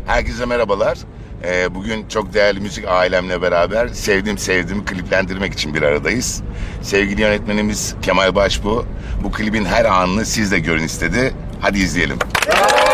Herkese merhabalar. Bugün çok değerli müzik ailemle beraber sevdiğimi kliplendirmek için bir aradayız. Sevgili yönetmenimiz Kemal Başbuğ bu klibin her anını siz de görün istedi. Hadi izleyelim.